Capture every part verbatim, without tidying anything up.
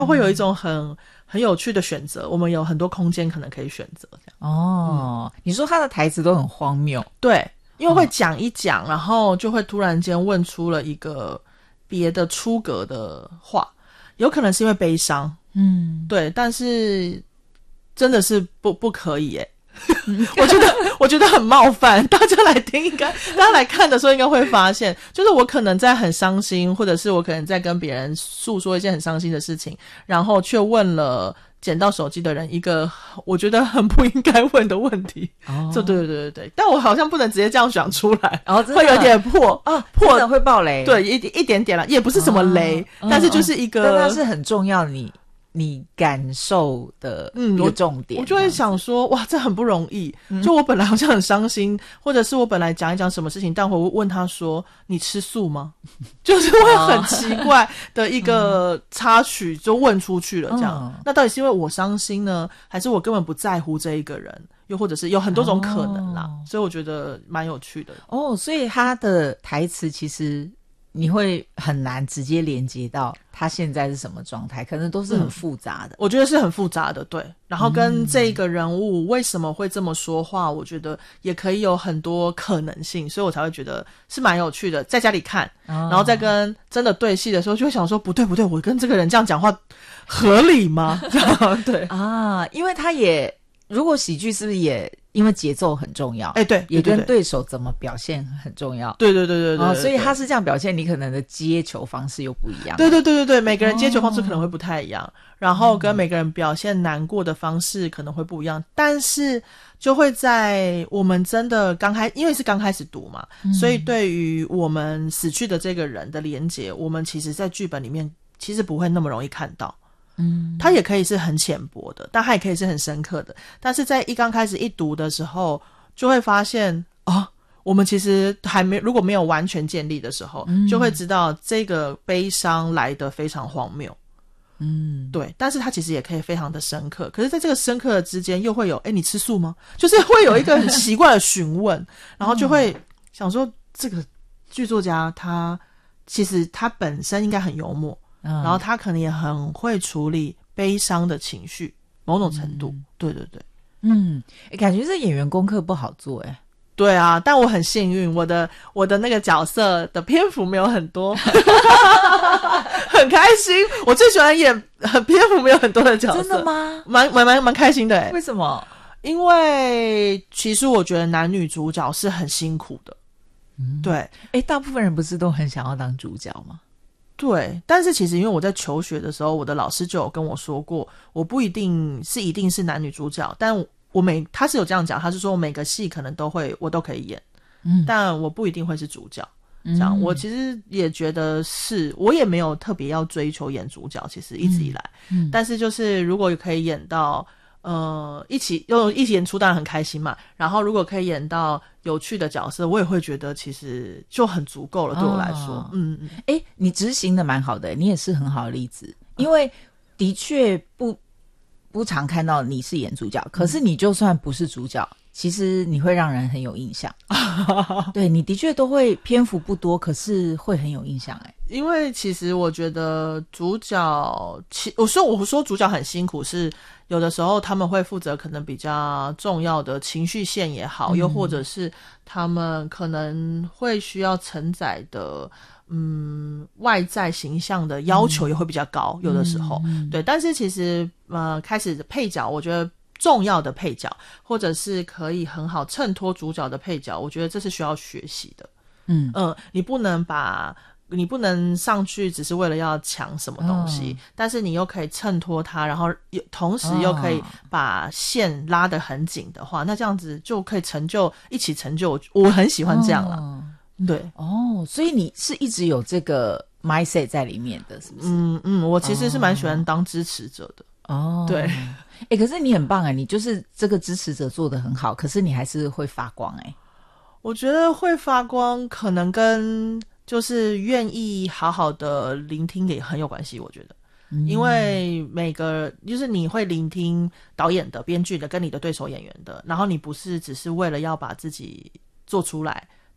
会有一种很很有趣的选择，我们有很多空间可能可以选择这样。 哦、嗯、你说他的台词都很荒谬。 对，因为会讲一讲、哦、然后就会突然间问出了一个别的出格的话，有可能是因为悲伤，嗯，对，但是真的是不不可以耶我觉得我觉得很冒犯，大家来听应该大家来看的时候应该会发现，就是我可能在很伤心，或者是我可能在跟别人诉说一件很伤心的事情，然后却问了捡到手机的人一个我觉得很不应该问的问题。哦，对对对对对，但我好像不能直接这样讲出来， 哦， 会有点破啊，破真的会爆雷。 对，一一点点啦，也不是什么雷，哦、但是就是一个， 但它是很重要的你。你感受的一个重点、 嗯、我, 我就会想说哇这很不容易、嗯、就我本来好像很伤心，或者是我本来讲一讲什么事情，但我问他说你吃素吗就是会很奇怪的一个插曲就问出去了这样、嗯、那到底是因为我伤心呢，还是我根本不在乎这一个人，又或者是有很多种可能啦、哦、所以我觉得蛮有趣的哦。所以他的台词其实你会很难直接连接到他现在是什么状态，可能都是很复杂的、嗯、 我觉得是很复杂的，对，然后跟这个人物为什么会这么说话、嗯、我觉得也可以有很多可能性，所以我才会觉得是蛮有趣的，在家里看、哦、然后再跟真的对戏的时候就会想说不对不对，我跟这个人这样讲话合理吗这样对啊，因为他也如果喜剧是不是也因为节奏很重要， 哎、欸，对， 也跟对手怎么表现很重要， 对对对对 对, 对, 对、哦、 所以他是这样表现，你可能的接球方式又不一样， 对对对对对，每个人接球方式可能会不太一样、哦、然后跟每个人表现难过的方式可能会不一样、嗯、但是就会在我们真的刚开因为是刚开始读嘛、嗯、所以对于我们死去的这个人的连结，我们其实在剧本里面其实不会那么容易看到，嗯，它也可以是很浅薄的，但它也可以是很深刻的，但是在一刚开始一读的时候就会发现哦，我们其实还没如果没有完全建立的时候、嗯、就会知道这个悲伤来得非常荒谬，嗯，对，但是它其实也可以非常的深刻，可是在这个深刻的之间又会有诶你吃素吗，就是会有一个很奇怪的询问然后就会想说这个剧作家他其实他本身应该很幽默，嗯、然后他可能也很会处理悲伤的情绪某种程度、嗯、对对对， 嗯，感觉这演员功课不好做诶。 对啊，但我很幸运，我的我的那个角色的篇幅没有很多很开心，我最喜欢演篇幅没有很多的角色。 真的吗？ 蛮蛮蛮蛮开心的诶。 为什么？ 因为其实我觉得男女主角是很辛苦的、嗯、对， 诶，大部分人不是都很想要当主角吗？ 对，但是其实因为我在求学的时候，我的老师就有跟我说过，我不一定是一定是男女主角，但我每他是有这样讲，他是说每个戏可能都会我都可以演，嗯，但我不一定会是主角，这样、嗯、我其实也觉得是我也没有特别要追求演主角，其实一直以来，嗯嗯、但是就是如果可以演到呃一起又一起演出当然很开心嘛，然后如果可以演到有趣的角色，我也会觉得其实就很足够了，对我来说。哦、嗯嗯， 诶，你执行的蛮好的，你也是很好的例子，因为的确不不常看到你是演主角，可是你就算不是主角，其实你会让人很有印象。对，你的确都会篇幅不多，可是会很有印象诶。 因为其实我觉得主角，其我说我说主角很辛苦，是有的时候他们会负责可能比较重要的情绪线也好，嗯、又或者是他们可能会需要承载的嗯外在形象的要求也会比较高，嗯、有的时候、嗯、对。但是其实呃开始配角，我觉得重要的配角或者是可以很好衬托主角的配角，我觉得这是需要学习的。嗯嗯、呃，你不能把你不能上去只是为了要抢什么东西、哦、但是你又可以衬托它，然后同时又可以把线拉得很紧的话、哦、那这样子就可以成就一起成就，我很喜欢这样啦、哦、对哦，所以你是一直有这个 mindset 在里面的是不是？ 嗯嗯，我其实是蛮喜欢当支持者的哦。对， 欸，可是你很棒欸，你就是这个支持者做得很好，可是你还是会发光欸。 我觉得会发光可能跟就是愿意好好的聆听也很有关系，我觉得、嗯、因为每个就是你会聆听导演的、编剧的跟你的对手演员的，然后你不是只是为了要把自己做出来，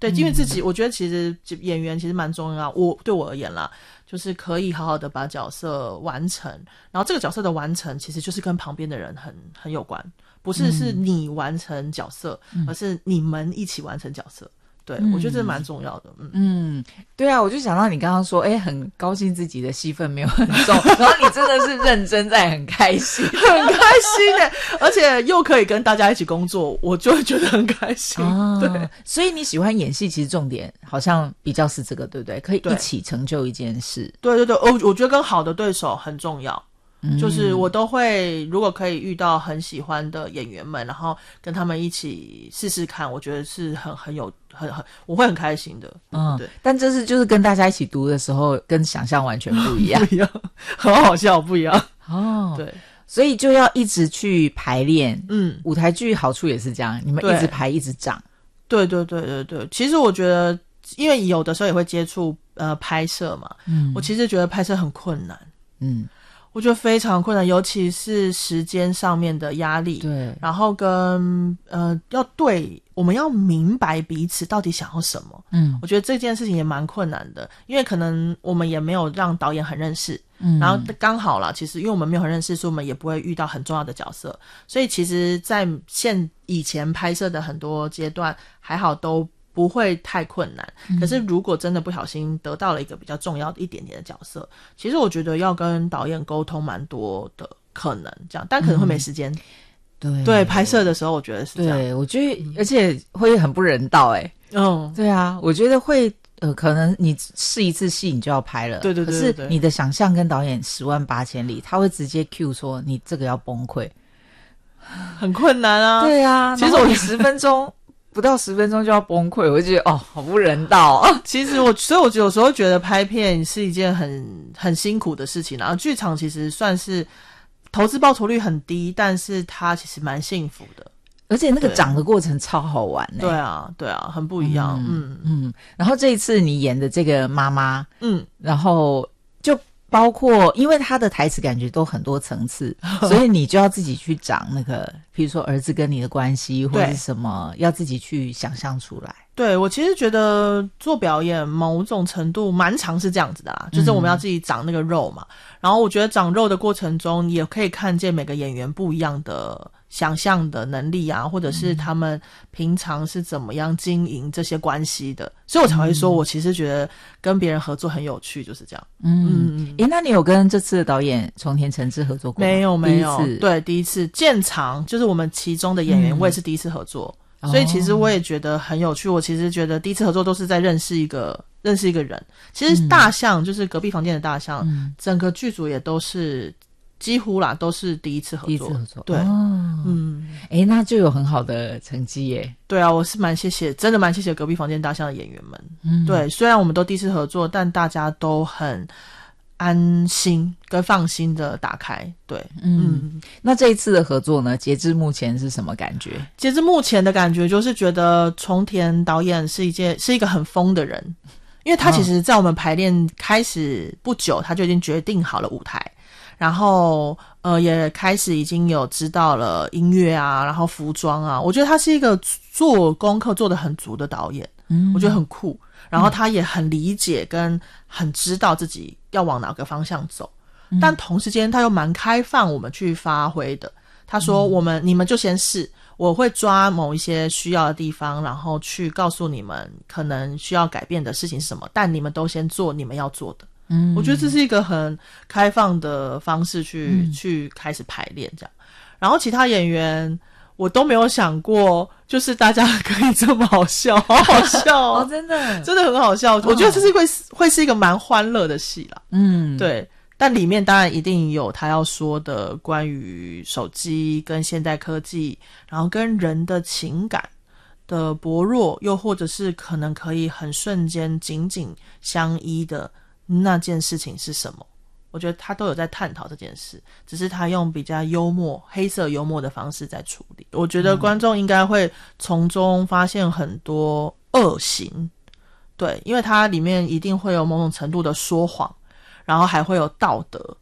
对，因为自己、嗯、我觉得其实演员其实蛮重要，我对我而言啦，就是可以好好的把角色完成，然后这个角色的完成其实就是跟旁边的人很很有关，不是是你完成角色、嗯、而是你们一起完成角色。对、嗯、我觉得这蛮重要的。嗯嗯，对啊，我就想到你刚刚说哎，很高兴自己的戏份没有很重然后你真的是认真在很开心很开心耶而且又可以跟大家一起工作，我就会觉得很开心、哦、对， 所以你喜欢演戏其实重点好像比较是这个，对不对？可以一起成就一件事。 对对对，我我觉得跟好的对手很重要，就是我都会如果可以遇到很喜欢的演员们，然后跟他们一起试试看，我觉得是很很有很很我会很开心的。 嗯，对。但这是就是跟大家一起读的时候跟想象完全不一样不一样，很好笑，不一样哦。对，所以就要一直去排练。嗯，舞台剧好处也是这样，你们一直排一直长。 对对对对对，其实我觉得因为有的时候也会接触呃拍摄嘛，嗯，我其实觉得拍摄很困难。嗯，我觉得非常困难，尤其是时间上面的压力。 对， 然后跟呃，要对我们要明白彼此到底想要什么。嗯，我觉得这件事情也蛮困难的，因为可能我们也没有让导演很认识。嗯，然后刚好啦，其实因为我们没有很认识，所以我们也不会遇到很重要的角色，所以其实在现以前拍摄的很多阶段还好都不会太困难、嗯、可是如果真的不小心得到了一个比较重要的一点点的角色，其实我觉得要跟导演沟通蛮多的可能这样，但可能会没时间、嗯、对对，拍摄的时候我觉得是这样。 对，我觉得、嗯、而且会很不人道耶。嗯，对啊，我觉得会呃，可能你试一次戏你就要拍了， 对对 对, 对, 对，可是你的想象跟导演十万八千里，他会直接 cue 说你这个要崩溃， 很困难啊。 对啊，其实我十分钟不到十分钟就要崩溃，我就觉得哦，好不人道啊。 其实我，所以我有时候觉得拍片是一件很很辛苦的事情，然后剧场其实算是投资报酬率很低，但是它其实蛮幸福的。 而且那个长的过程超好玩、欸、 对啊对啊，很不一样。嗯嗯, 嗯然后这一次你演的这个妈妈，嗯，然后就包括因为她的台词感觉都很多层次所以你就要自己去长那个比如说儿子跟你的关系或者是什么，要自己去想象出来。 对，我其实觉得做表演某种程度蛮常是这样子的啦，就是我们要自己长那个肉嘛、嗯、然后我觉得长肉的过程中也可以看见每个演员不一样的想象的能力啊，或者是他们平常是怎么样经营这些关系的，所以我才会说我其实觉得跟别人合作很有趣，就是这样。 嗯嗯，诶，那你有跟这次的导演重田诚志合作过吗？ 没有没有，第一次。对，第一次建长就是我们其中的演员、嗯、我也是第一次合作，所以其实我也觉得很有趣。我其实觉得第一次合作都是在认识一个认识一个人。其实大象、嗯、就是隔壁房间的大象、嗯、整个剧组也都是几乎啦都是第一次合作。 第一次合作， 对、哦、嗯， 诶，那就有很好的成绩耶。 对啊，我是蛮谢谢，真的蛮谢谢隔壁房间大象的演员们。嗯，对，虽然我们都第一次合作，但大家都很安心跟放心的打开。对， 嗯, 嗯，那这一次的合作呢，截至目前是什么感觉？ 截至目前的感觉就是觉得重田导演是一件是一个很疯的人，因为他其实在我们排练开始不久、哦、他就已经决定好了舞台，然后呃也开始已经有知道了音乐啊，然后服装啊，我觉得他是一个做功课做得很足的导演。嗯，我觉得很酷，然后他也很理解跟很知道自己要往哪个方向走、嗯、但同时间他又蛮开放我们去发挥的。他说我们、嗯、你们就先试，我会抓某一些需要的地方，然后去告诉你们可能需要改变的事情是什么，但你们都先做你们要做的。嗯，我觉得这是一个很开放的方式去、嗯、去开始排练这样。然后其他演员我都没有想过就是大家可以这么好笑，好好笑 哦, 哦真的真的很好笑、哦、我觉得这是会会是一个蛮欢乐的戏啦。嗯，对，但里面当然一定有他要说的关于手机跟现代科技，然后跟人的情感的薄弱，又或者是可能可以很瞬间紧紧相依的那件事情是什么，我觉得他都有在探讨这件事，只是他用比较幽默黑色幽默的方式在处理。我觉得观众应该会从中发现很多恶行，对，因为它里面一定会有某种程度的说谎，然后还会有道德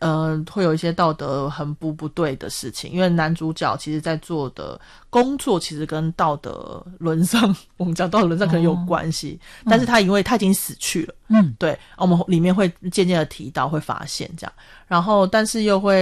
呃，会有一些道德很不不对的事情，因为男主角其实在做的工作其实跟道德沦丧，我们讲道德沦丧可能有关系，哦、但是他因为他已经死去了，嗯，对，我们里面会渐渐的提到，会发现这样，然后但是又会